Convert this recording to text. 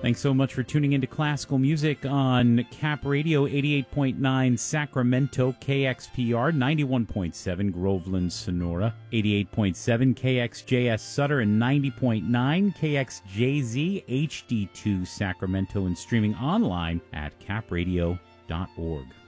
Thanks so much for tuning into classical music on Cap Radio 88.9 Sacramento KXPR, 91.7 Groveland, Sonora, 88.7 KXJS Sutter, and 90.9 KXJZ HD2 Sacramento, and streaming online at capradio.org.